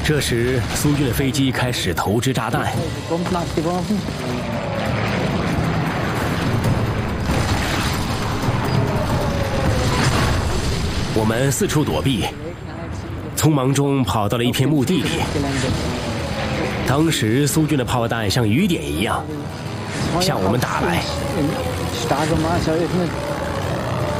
这时，苏军的飞机开始投掷炸弹。我们四处躲避，匆忙中跑到了一片墓地里。当时苏军的炮弹像雨点一样向我们打来。